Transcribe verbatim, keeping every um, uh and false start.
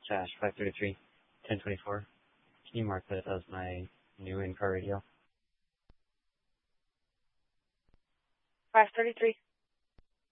dash five thirty-three ten twenty-four. Can you mark that as my new in-car radio? five thirty-three